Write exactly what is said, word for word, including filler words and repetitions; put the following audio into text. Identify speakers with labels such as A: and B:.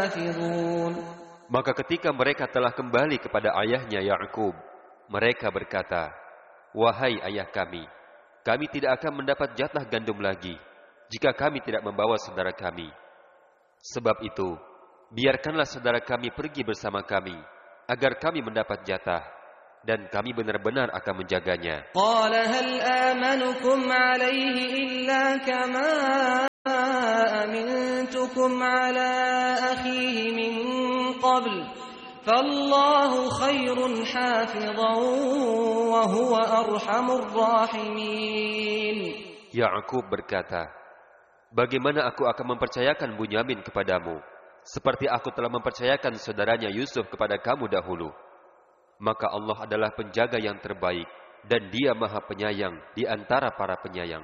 A: حافظون.
B: Maka ketika mereka telah kembali kepada ayahnya Ya'qub, mereka berkata, "Wahai ayah kami, kami tidak akan mendapat jatah gandum lagi jika kami tidak membawa saudara kami. Sebab itu, biarkanlah saudara kami pergi bersama kami, agar kami mendapat jatah, dan kami benar-benar akan menjaganya."
A: قال هل آمنكم عليه إلا كما أمنتكم على أخيه من قبل فالله خير حافظا وهو أرحم الراحمين.
B: Ya'qub berkata, "Bagaimana aku akan mempercayakan Bunyamin kepadamu, seperti aku telah mempercayakan saudaranya Yusuf kepada kamu dahulu? Maka Allah adalah penjaga yang terbaik, dan Dia Maha Penyayang di antara para penyayang."